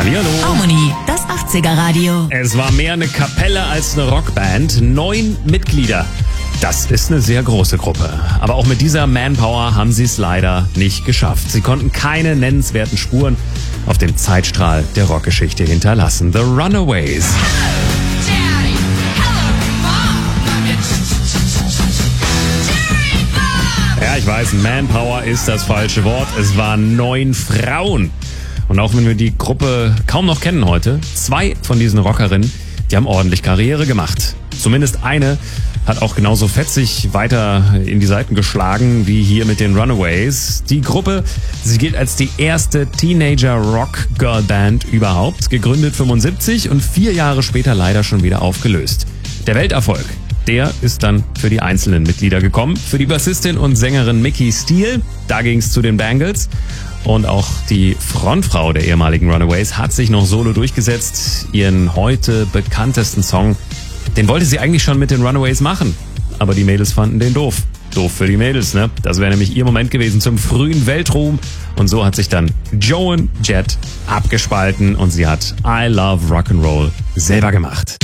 Hallihallo. Harmonie, das 80er Radio. Es war mehr eine Kapelle als eine Rockband. 9 Mitglieder. Das ist eine sehr große Gruppe. Aber auch mit dieser Manpower haben sie es leider nicht geschafft. Sie konnten keine nennenswerten Spuren auf dem Zeitstrahl der Rockgeschichte hinterlassen. The Runaways. Ja, ich weiß, Manpower ist das falsche Wort. Es waren 9 Frauen. Und auch wenn wir die Gruppe kaum noch kennen heute, 2 von diesen Rockerinnen, die haben ordentlich Karriere gemacht. Zumindest eine hat auch genauso fetzig weiter in die Seiten geschlagen wie hier mit den Runaways. Die Gruppe, sie gilt als die erste Teenager-Rock-Girl-Band überhaupt, gegründet 75 und 4 Jahre später leider schon wieder aufgelöst. Der Welterfolg, der ist dann für die einzelnen Mitglieder gekommen. Für die Bassistin und Sängerin Mickey Steele, da ging's zu den Bangles. Und auch die Frontfrau der ehemaligen Runaways hat sich noch solo durchgesetzt. Ihren heute bekanntesten Song, den wollte sie eigentlich schon mit den Runaways machen. Aber die Mädels fanden den doof. Doof für die Mädels, ne? Das wäre nämlich ihr Moment gewesen zum frühen Weltruhm. Und so hat sich dann Joan Jett abgespalten und sie hat I Love Rock'n'Roll selber gemacht.